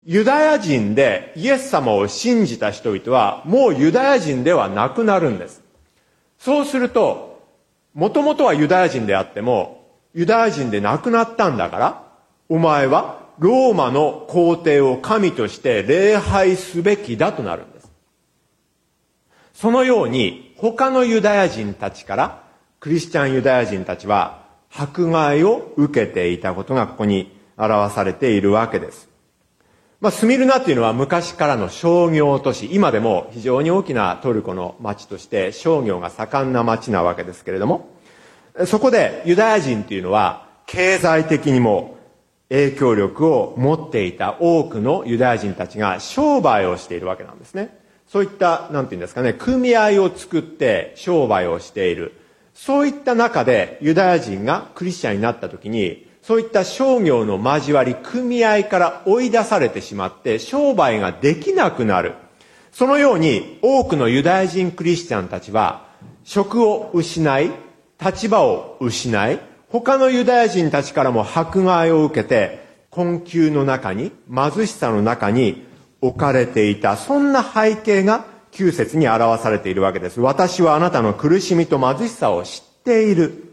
ユダヤ人でイエス様を信じた人々はもうユダヤ人ではなくなるんです。そうすると、もともとはユダヤ人であっても、ユダヤ人でなくなったんだから、お前はローマの皇帝を神として礼拝すべきだとなるんです。そのように他のユダヤ人たちから、クリスチャンユダヤ人たちは迫害を受けていたことがここに表されているわけです。スミルナというのは昔からの商業都市、今でも非常に大きなトルコの町として商業が盛んな町なわけですけれども、そこでユダヤ人というのは経済的にも影響力を持っていた多くのユダヤ人たちが商売をしているわけなんですね。そういった、なんていうんですかね、組合を作って商売をしている。そういった中でユダヤ人がクリスチャンになった時に、そういった商業の交わり、組合から追い出されてしまって商売ができなくなる。そのように多くのユダヤ人クリスチャンたちは職を失い、立場を失い、他のユダヤ人たちからも迫害を受けて困窮の中に、貧しさの中に置かれていた。そんな背景が9節に表されているわけです。私はあなたの苦しみと貧しさを知っている。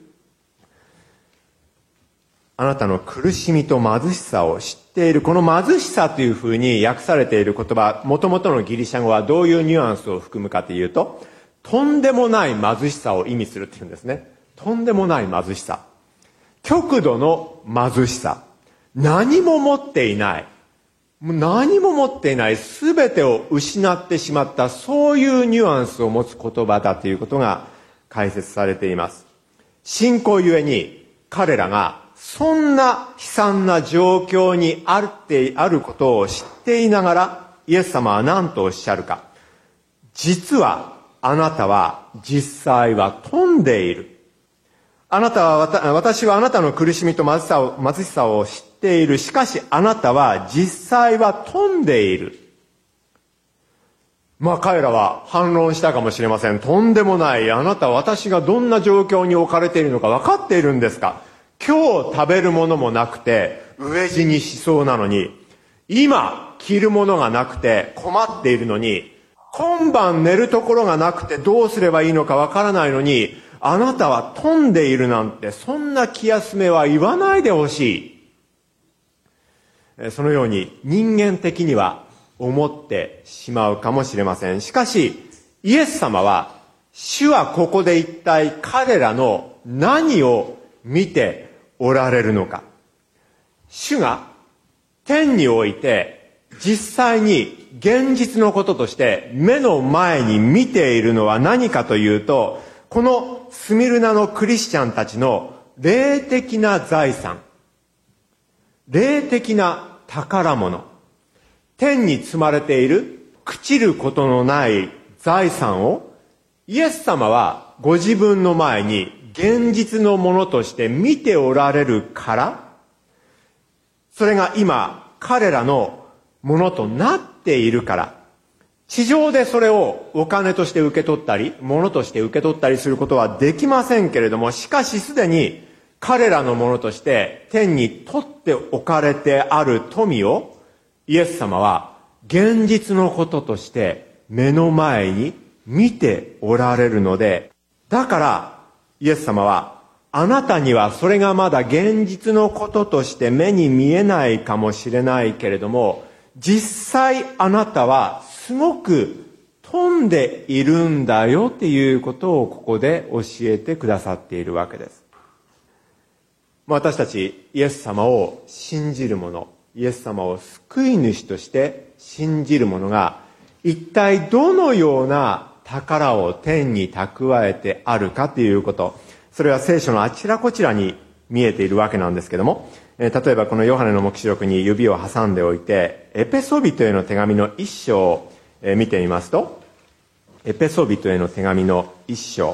あなたの苦しみと貧しさを知っている。この貧しさというふうに訳されている言葉、元々のギリシャ語はどういうニュアンスを含むかというと、とんでもない貧しさを意味するっていうんですね。とんでもない貧しさ。極度の貧しさ。何も持っていない。何も持っていない。すべてを失ってしまった。そういうニュアンスを持つ言葉だということが解説されています。信仰ゆえに彼らがそんな悲惨な状況にあることを知っていながら、イエス様は何とおっしゃるか。実はあなたは実際は富んでいる。私はあなたの苦しみと貧しさを知っている。しかしあなたは実際は富んでいる。彼らは反論したかもしれません。とんでもない。あなたは私がどんな状況に置かれているのか分かっているんですか。今日食べるものもなくて飢え死にしそうなのに、今着るものがなくて困っているのに、今晩寝るところがなくてどうすればいいのかわからないのに、あなたは富んでいるなんて、そんな気休めは言わないでほしい。そのように人間的には思ってしまうかもしれません。しかしイエス様は、主はここで一体彼らの何を見ておられるのか。主が天において実際に現実のこととして目の前に見ているのは何かというと、このスミルナのクリスチャンたちの霊的な財産、霊的な宝物、天に積まれている朽ちることのない財産を、イエス様はご自分の前に現実のものとして見ておられるから、それが今彼らのものとなっているから、地上でそれをお金として受け取ったり、ものとして受け取ったりすることはできませんけれども、しかしすでに彼らのものとして天に取っておかれてある富を、イエス様は現実のこととして目の前に見ておられるので、だからイエス様は、あなたにはそれがまだ現実のこととして目に見えないかもしれないけれども、実際あなたはすごく富んでいるんだよっていうことをここで教えてくださっているわけです。私たちイエス様を信じる者、イエス様を救い主として信じる者が一体どのような宝を天に蓄えてあるかということ、それは聖書のあちらこちらに見えているわけなんですけども、例えばこのヨハネの黙示録に指を挟んでおいて、エペソビトへの手紙の一章を見てみますと、エペソビトへの手紙の一章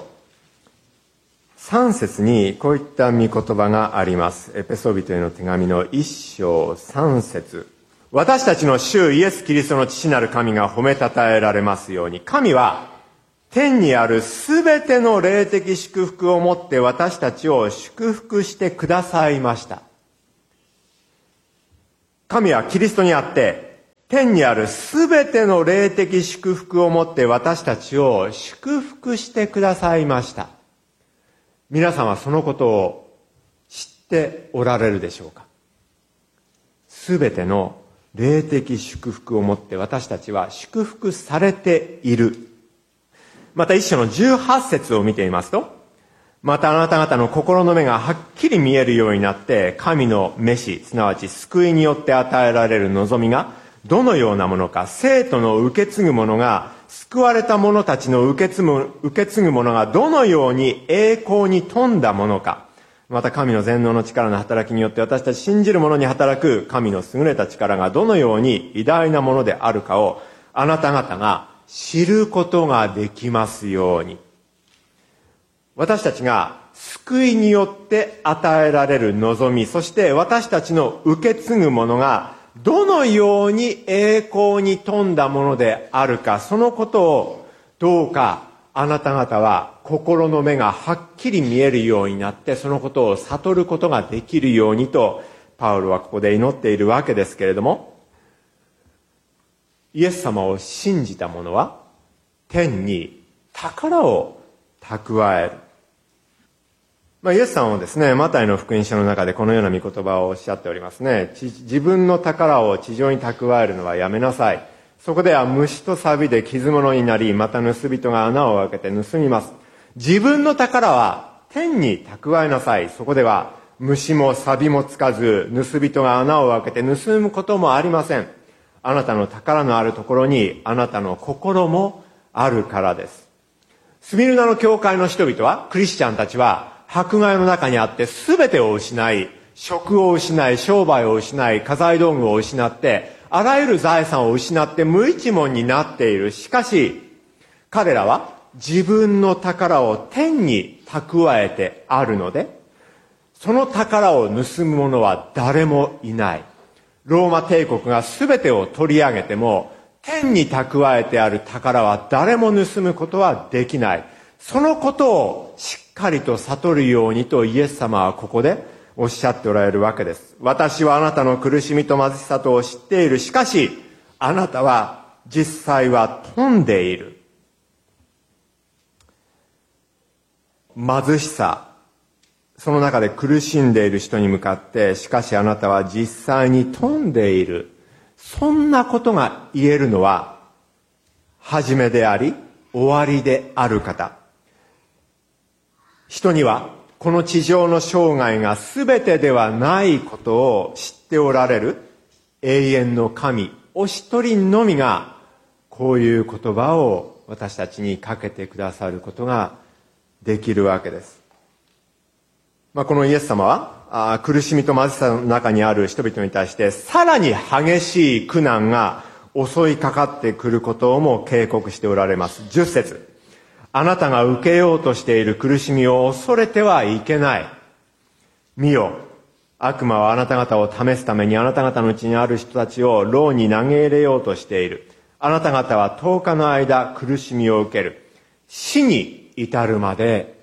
3節にこういった御言葉があります。エペソビトへの手紙の一章3節、私たちの主イエス・キリストの父なる神が褒めたたえられますように、神は天にあるすべての霊的祝福をもって私たちを祝福してくださいました。神はキリストにあって天にあるすべての霊的祝福をもって私たちを祝福してくださいました。皆さんはそのことを知っておられるでしょうか。すべての霊的祝福をもって私たちは祝福されている。また一章の18節を見てみますと、またあなた方の心の目がはっきり見えるようになって、神の召し、すなわち救いによって与えられる望みがどのようなものか、生徒の受け継ぐものが、救われた者たちの受け継ぐものがどのように栄光に富んだものか、また神の全能の力の働きによって私たち信じる者に働く神の優れた力がどのように偉大なものであるかをあなた方が知ることができますように。私たちが救いによって与えられる望み、そして私たちの受け継ぐものがどのように栄光に富んだものであるか、そのことをどうかあなた方は心の目がはっきり見えるようになって、そのことを悟ることができるようにとパウロはここで祈っているわけですけれども、イエス様を信じた者は天に宝を蓄える。イエス様もですね、マタイの福音書の中でこのような御言葉をおっしゃっておりますね。自分の宝を地上に蓄えるのはやめなさい。そこでは虫と錆で傷物になり、また盗人が穴を開けて盗みます。自分の宝は天に蓄えなさい。そこでは虫も錆もつかず、盗人が穴を開けて盗むこともありません。あなたの宝のあるところにあなたの心もあるからです。スミルナの教会の人々は、クリスチャンたちは迫害の中にあって全てを失い、職を失い、商売を失い、家財道具を失って、あらゆる財産を失って無一文になっている。しかし、彼らは自分の宝を天に蓄えてあるので、その宝を盗む者は誰もいない。ローマ帝国が全てを取り上げても、天に蓄えてある宝は誰も盗むことはできない。そのことをしっかりと悟るようにとイエス様はここでおっしゃっておられるわけです。私はあなたの苦しみと貧しさとを知っている。しかし、あなたは実際は富んでいる。貧しさ、その中で苦しんでいる人に向かって、しかしあなたは実際に富んでいる。そんなことが言えるのは、始めであり、終わりである方。人にはこの地上の生涯が全てではないことを知っておられる永遠の神お一人のみがこういう言葉を私たちにかけてくださることができるわけです。このイエス様は苦しみと貧しさの中にある人々に対してさらに激しい苦難が襲いかかってくることをも警告しておられます。10節。あなたが受けようとしている苦しみを恐れてはいけない。見よ、悪魔はあなた方を試すためにあなた方のうちにある人たちを牢に投げ入れようとしている。あなた方は10日の間苦しみを受ける。死に至るまで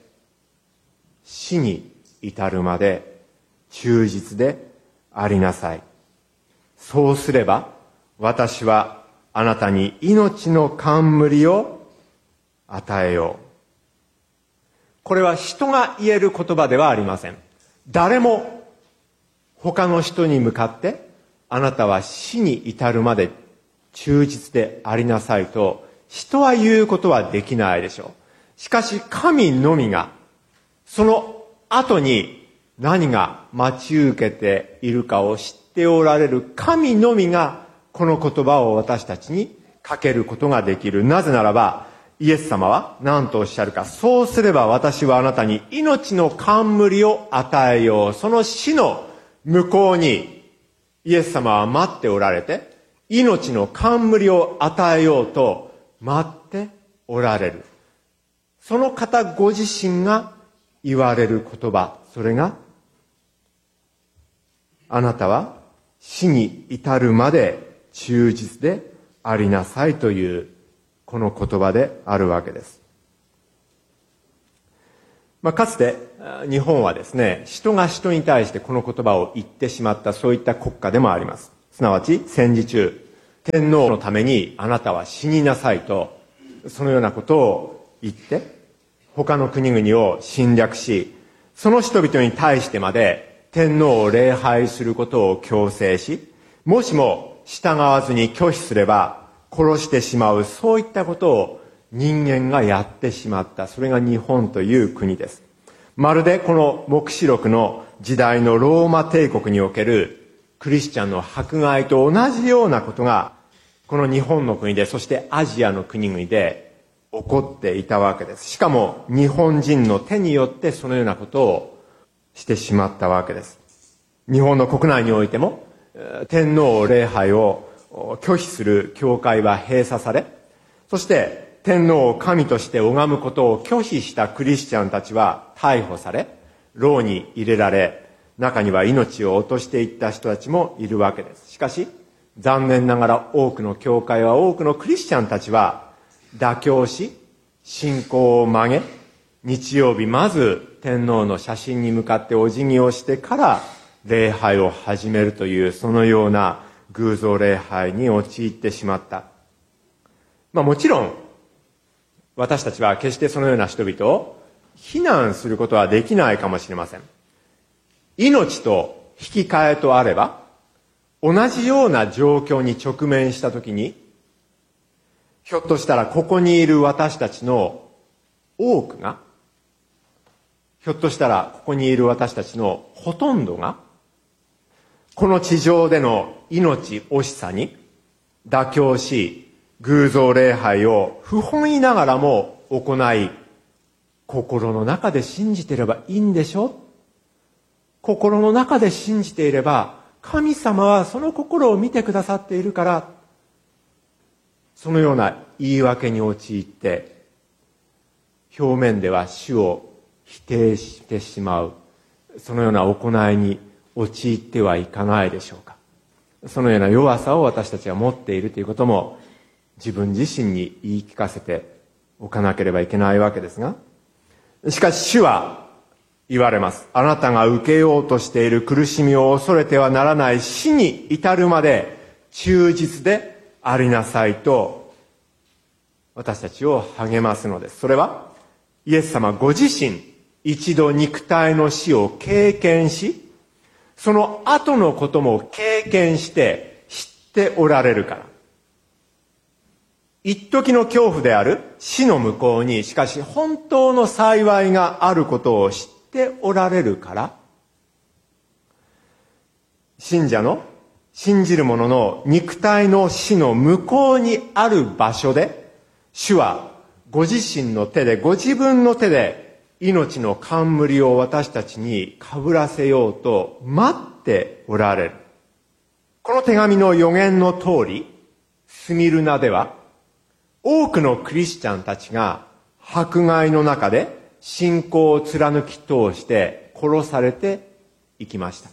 忠実でありなさい。そうすれば私はあなたに命の冠を与えよう。これは人が言える言葉ではありません。誰も他の人に向かってあなたは死に至るまで忠実でありなさいと人は言うことはできないでしょう。しかし神のみがその後に何が待ち受けているかを知っておられる神のみがこの言葉を私たちにかけることができる。なぜならばイエス様は何とおっしゃるか。そうすれば私はあなたに命の冠を与えよう。その死の向こうにイエス様は待っておられて、命の冠を与えようと待っておられる。その方ご自身が言われる言葉。それが、あなたは死に至るまで忠実でありなさいというこの言葉であるわけです。かつて日本はですね、人が人に対してこの言葉を言ってしまったそういった国家でもあります。すなわち戦時中、 天皇のためにあなたは死になさいと、そのようなことを言って、他の国々を侵略し、その人々に対してまで天皇を礼拝することを強制し、もしも従わずに拒否すれば殺してしまう、そういったことを人間がやってしまった。それが日本という国です。まるでこの黙示録の時代のローマ帝国におけるクリスチャンの迫害と同じようなことがこの日本の国で、そしてアジアの国々で起こっていたわけです。しかも日本人の手によってそのようなことをしてしまったわけです。日本の国内においても天皇礼拝を拒否する教会は閉鎖され、そして天皇を神として拝むことを拒否したクリスチャンたちは逮捕され、牢に入れられ、中には命を落としていった人たちもいるわけです。しかし残念ながら多くの教会は、多くのクリスチャンたちは妥協し、信仰を曲げ、日曜日まず天皇の写真に向かってお辞儀をしてから礼拝を始めるという、そのような偶像礼拝に陥ってしまった。もちろん私たちは決してそのような人々を非難することはできないかもしれません。命と引き換えとあれば、同じような状況に直面したときに、ひょっとしたらここにいる私たちの多くが、ひょっとしたらここにいる私たちのほとんどが、この地上での命惜しさに妥協し、偶像礼拝を不本意ながらも行い、心の中で信じていればいいんでしょ？心の中で信じていれば、神様はその心を見てくださっているから、そのような言い訳に陥って、表面では主を否定してしまう、そのような行いに陥ってはいかないでしょうか。そのような弱さを私たちは持っているということも、自分自身に言い聞かせておかなければいけないわけですが、しかし主は言われます。あなたが受けようとしている苦しみを恐れてはならない、死に至るまで忠実でありなさいと私たちを励ますのです。それはイエス様ご自身一度肉体の死を経験し、その後のことも経験して知っておられるから。一時の恐怖である死の向こうに、しかし本当の幸いがあることを知っておられるから、信者の信じる者の肉体の死の向こうにある場所で、主はご自身の手で、ご自分の手で命の冠を私たちにかぶらせようと待っておられる。この手紙の予言の通り、スミルナでは多くのクリスチャンたちが迫害の中で信仰を貫き通して殺されていきました。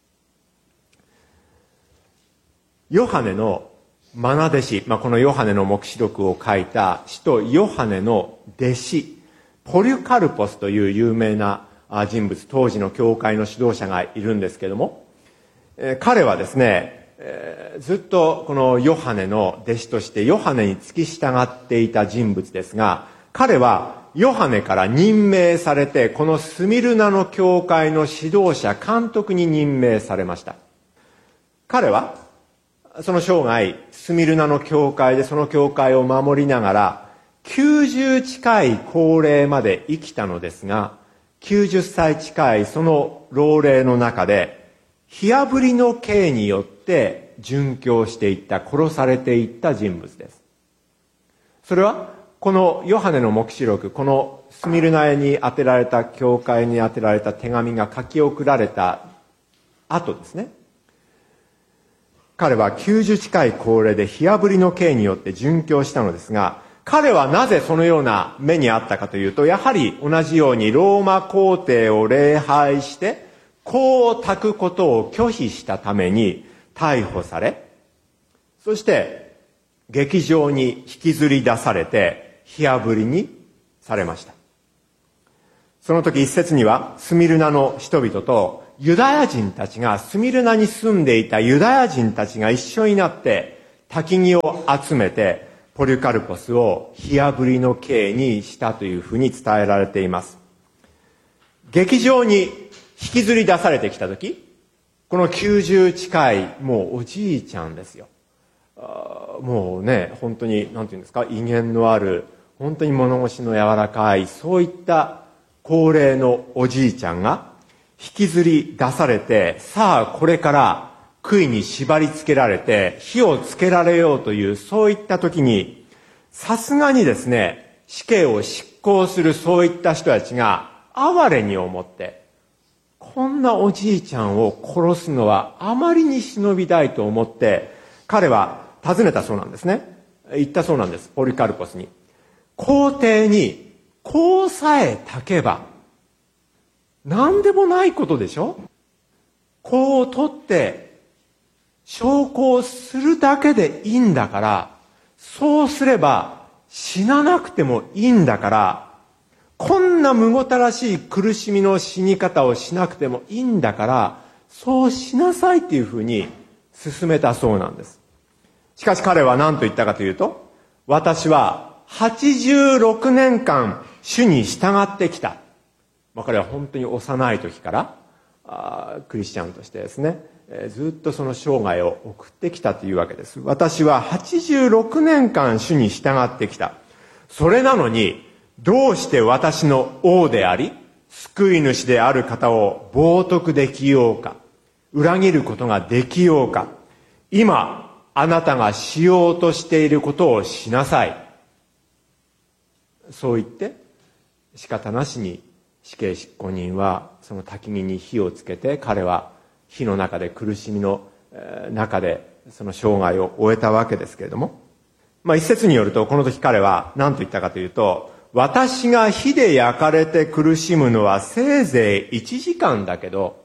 ヨハネの愛弟子、このヨハネの黙示録を書いた使徒ヨハネの弟子、ポリカルポスという有名な人物、当時の教会の指導者がいるんですけれども、彼はですね、ずっとこのヨハネの弟子としてヨハネに付き従っていた人物ですが、彼はヨハネから任命されて、このスミルナの教会の指導者、監督に任命されました。彼はその生涯スミルナの教会でその教会を守りながら90近い高齢まで生きたのですが、90歳近いその老齢の中で火あぶりの刑によって殉教していった、殺されていった人物です。それはこのヨハネの黙示録、このスミルナに宛てられた、教会に宛てられた手紙が書き送られた後ですね。彼は90近い高齢で火あぶりの刑によって殉教したのですが、彼はなぜそのような目にあったかというと、やはり同じようにローマ皇帝を礼拝して香を焚くことを拒否したために逮捕され、そして劇場に引きずり出されて火あぶりにされました。その時一節にはスミルナの人々とユダヤ人たちが、スミルナに住んでいたユダヤ人たちが一緒になって焚き木を集めてポリカルポスを火あぶりの刑にしたというふうに伝えられています。劇場に引きずり出されてきた時、この90近いもうおじいちゃんですよ。もうね、本当になんていうんですか、威厳のある、本当に物腰の柔らかい、そういった高齢のおじいちゃんが引きずり出されて、さあこれから杭に縛り付けられて火をつけられようという、そういった時にさすがにですね、死刑を執行するそういった人たちが哀れに思って、こんなおじいちゃんを殺すのはあまりに忍びたいと思って、彼は尋ねたそうなんですね。言ったそうなんです、ポリカルポスに。皇帝にこうさえ焚けば何でもないことでしょ。香を取って焼香するだけでいいんだから、そうすれば死ななくてもいいんだから、こんなむごたらしい苦しみの死に方をしなくてもいいんだから、そうしなさいっていうふうに勧めたそうなんです。しかし彼は何と言ったかというと、私は86年間主に従ってきた。彼は本当に幼い時からクリスチャンとしてですね、ずっとその生涯を送ってきたというわけです。私は86年間主に従ってきた。それなのにどうして私の王であり救い主である方を冒涜できようか、裏切ることができようか。今あなたがしようとしていることをしなさい。そう言って仕方なしに死刑執行人はその焚き木に火をつけて、彼は火の中で苦しみの中でその生涯を終えたわけですけれども、一説によるとこの時彼は何と言ったかというと、私が火で焼かれて苦しむのはせいぜい1時間だけど、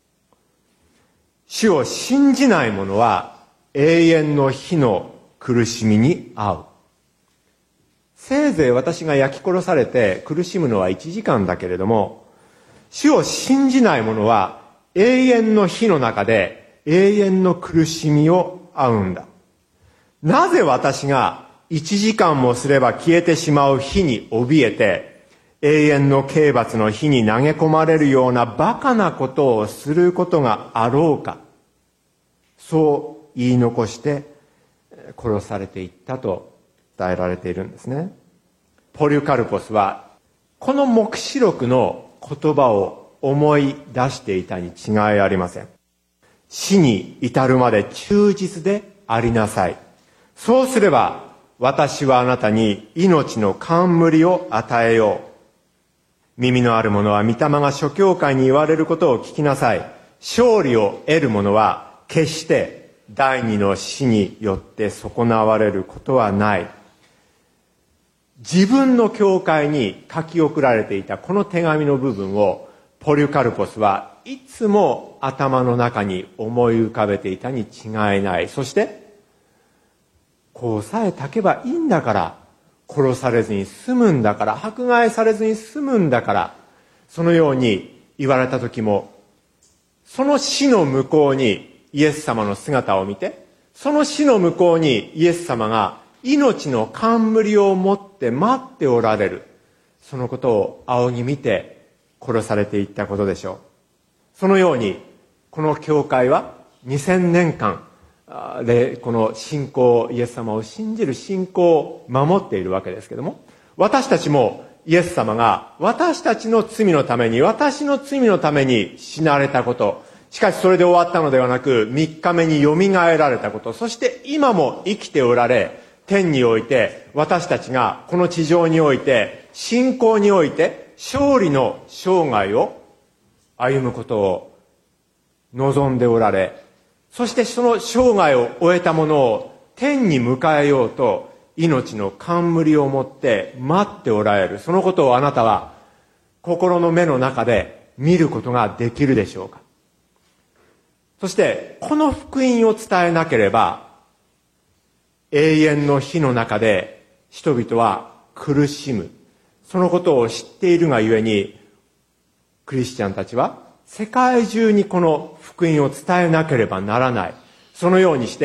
主を信じない者は永遠の火の苦しみに遭う。せいぜい私が焼き殺されて苦しむのは1時間だけれども、主を信じない者は永遠の火の中で永遠の苦しみを遭うんだ。なぜ私が1時間もすれば消えてしまう火に怯えて、永遠の刑罰の火に投げ込まれるようなバカなことをすることがあろうか。そう言い残して殺されていったと伝えられているんですね。ポリカルポスはこの黙示録の言葉を思い出していたに違いありません。死に至るまで忠実でありなさい。そうすれば私はあなたに命の冠を与えよう。耳のある者は御霊が諸教会に言われることを聞きなさい。勝利を得る者は決して第二の死によって損なわれることはない。自分の教会に書き送られていたこの手紙の部分をポリカルポスはいつも頭の中に思い浮かべていたに違いない。そしてこうさえ焚けばいいんだから、殺されずに済むんだから、迫害されずに済むんだから、そのように言われた時も、その死の向こうにイエス様の姿を見て、その死の向こうにイエス様が命の冠を持って待っておられる、そのことを仰ぎ見て殺されていったことでしょう。そのようにこの教会は2000年間でこの信仰、イエス様を信じる信仰を守っているわけですけども、私たちもイエス様が私たちの罪のために、私の罪のために死なれたこと、しかしそれで終わったのではなく3日目によみがえられたこと、そして今も生きておられ、天において私たちがこの地上において信仰において勝利の生涯を歩むことを望んでおられ、そしてその生涯を終えたものを天に迎えようと命の冠を持って待っておられる、そのことをあなたは心の目の中で見ることができるでしょうか。そしてこの福音を伝えなければ永遠の火の中で人々は苦しむ、そのことを知っているがゆえにクリスチャンたちは世界中にこの福音を伝えなければならない。そのようにして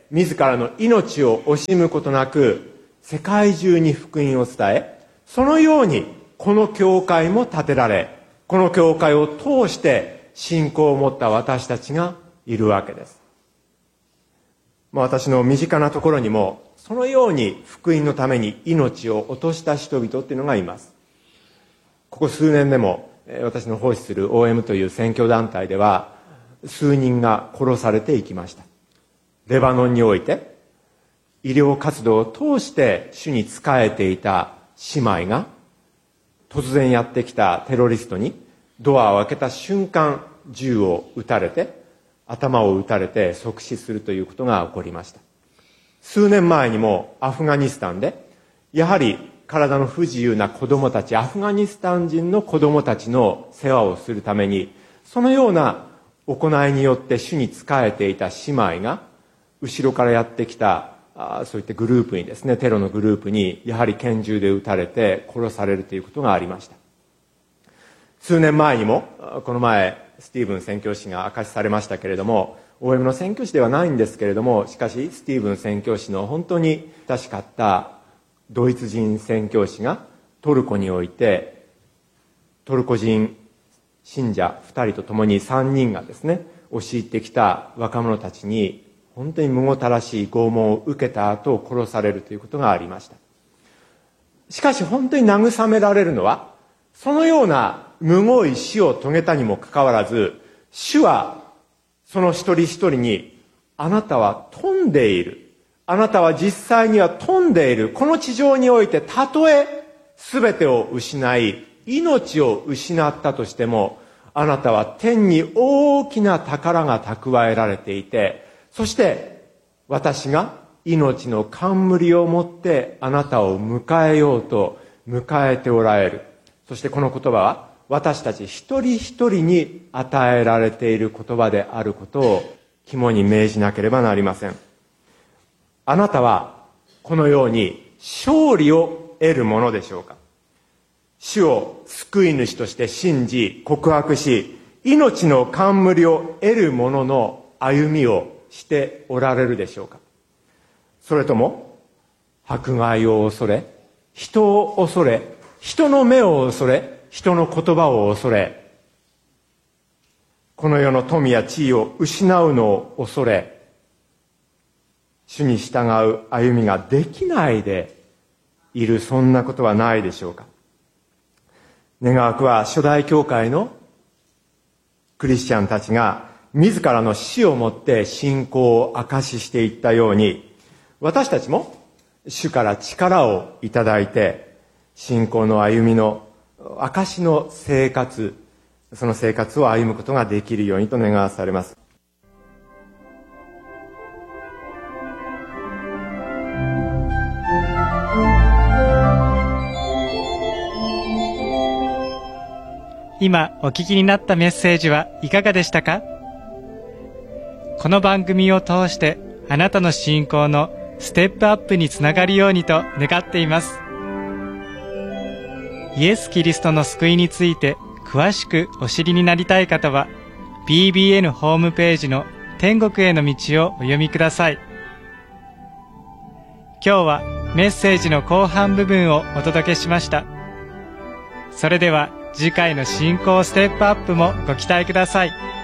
自らの命を惜しむことなく世界中に福音を伝え、そのようにこの教会も建てられ、この教会を通して信仰を持った私たちがいるわけです。私の身近なところにもそのように福音のために命を落とした人々っていうのがいます。ここ数年でも私の奉仕する OM という宣教団体では数人が殺されていきました。レバノンにおいて医療活動を通して主に仕えていた姉妹が突然やってきたテロリストにドアを開けた瞬間銃を撃たれて、頭を撃たれて即死するということが起こりました。数年前にもアフガニスタンでやはり体の不自由な子供たち、アフガニスタン人の子供たちの世話をするために、そのような行いによって主に仕えていた姉妹が後ろからやってきたそういったグループにですね、テロのグループにやはり拳銃で撃たれて殺されるということがありました。数年前にもこの前スティーブン宣教師が明かしされましたけれども、 OM の宣教師ではないんですけれども、しかしスティーブン宣教師の本当に親しかったドイツ人宣教師がトルコにおいて、トルコ人信者2人と共に3人がですね、押し入ってきた若者たちに本当にむごたらしい拷問を受けた後殺されるということがありました。しかし本当に慰められるのは、そのようなむごい死を遂げたにもかかわらず、主はその一人一人に、あなたは富んでいる、あなたは実際には富んでいる、この地上においてたとえ全てを失い命を失ったとしても、あなたは天に大きな宝が蓄えられていて、そして私が命の冠を持ってあなたを迎えようと迎えておられる。そしてこの言葉は私たち一人一人に与えられている言葉であることを肝に銘じなければなりません。あなたはこのように勝利を得るものでしょうか。主を救い主として信じ告白し、命の冠を得る者の歩みをしておられるでしょうか。それとも迫害を恐れ、人を恐れ、人の目を恐れ、人の言葉を恐れ、この世の富や地位を失うのを恐れ、主に従う歩みができないでいる、そんなことはないでしょうか。願わくは初代教会のクリスチャンたちが自らの死をもって信仰を証ししていったように、私たちも主から力をいただいて信仰の歩みの証の生活、その生活を歩むことができるようにと願わされます。 今お聞きになったメッセージはいかがでしたか？この番組を通してあなたの信仰のステップアップにつながるようにと願っています。イエス・キリストの救いについて詳しくお知りになりたい方は BBN ホームページの天国への道をお読みください。今日はメッセージの後半部分をお届けしました。それでは次回の信仰ステップアップもご期待ください。